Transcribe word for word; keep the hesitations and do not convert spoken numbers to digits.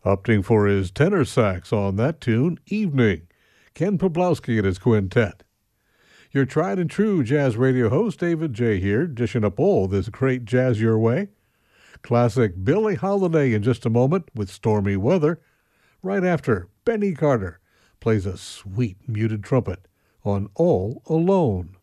Opting for his tenor sax on that tune, Evening, Ken Poplowski and his quintet. Your tried and true jazz radio host, David J. here, dishing up all this great jazz your way. Classic Billie Holiday in just a moment with Stormy Weather. Right after, Benny Carter plays a sweet muted trumpet on All Alone.